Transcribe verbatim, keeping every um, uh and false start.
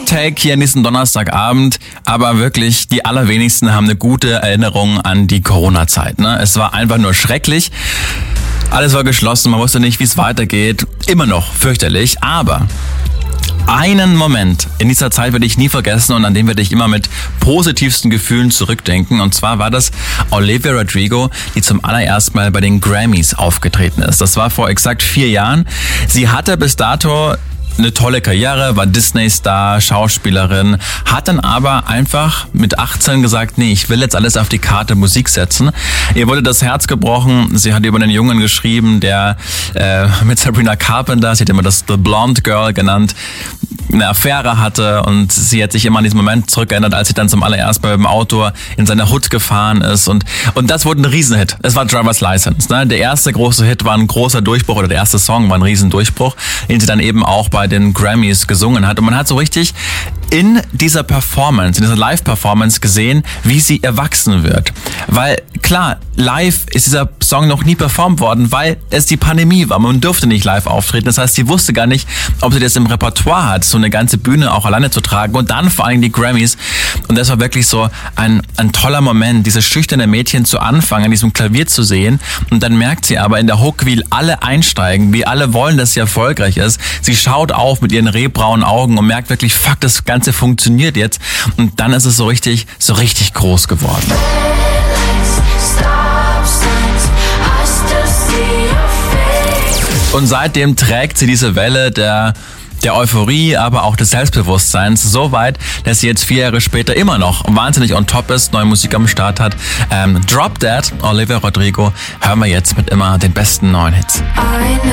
Hot Take hier an diesem Donnerstagabend, aber wirklich die allerwenigsten haben eine gute Erinnerung an die Corona-Zeit. Ne? Es war einfach nur schrecklich. Alles war geschlossen, man wusste nicht, wie es weitergeht. Immer noch fürchterlich, aber einen Moment in dieser Zeit werde ich nie vergessen und an den werde ich immer mit positivsten Gefühlen zurückdenken. Und zwar war das Olivia Rodrigo, die zum allerersten Mal bei den Grammys aufgetreten ist. Das war vor exakt vier Jahren. Sie hatte bis dato eine tolle Karriere, war Disney-Star, Schauspielerin, hat dann aber einfach mit achtzehn gesagt, nee, ich will jetzt alles auf die Karte Musik setzen. Ihr wurde das Herz gebrochen, sie hat über einen Jungen geschrieben, der äh, mit Sabrina Carpenter, sie hat immer das The Blonde Girl genannt, eine Affäre hatte und sie hat sich immer an diesen Moment zurückerinnert, als sie dann zum allerersten Mal beim Auto in seine Hood gefahren ist und und das wurde ein Riesenhit. Es war Driver's License. Ne? Der erste große Hit war ein großer Durchbruch oder der erste Song war ein Riesendurchbruch, den sie dann eben auch bei den Grammys gesungen hat und man hat so richtig in dieser Performance, in dieser Live-Performance gesehen, wie sie erwachsen wird. Weil klar, live ist dieser Song noch nie performt worden, weil es die Pandemie war. Man durfte nicht live auftreten. Das heißt, sie wusste gar nicht, ob sie das im Repertoire hat, so eine ganze Bühne auch alleine zu tragen und dann vor allem die Grammys. Und das war wirklich so ein, ein toller Moment, dieses schüchterne Mädchen zu Anfang an diesem Klavier zu sehen. Und dann merkt sie aber in der Hook, wie alle einsteigen, wie alle wollen, dass sie erfolgreich ist. Sie schaut auf mit ihren rehbraunen Augen und merkt wirklich, fuck, das Ganze funktioniert jetzt. Und dann ist es so richtig, so richtig groß geworden. Und seitdem trägt sie diese Welle der der Euphorie, aber auch des Selbstbewusstseins so weit, dass sie jetzt vier Jahre später immer noch wahnsinnig on top ist, neue Musik am Start hat. Ähm, Drop Dead, Olivia Rodrigo, hören wir jetzt mit immer den besten neuen Hits.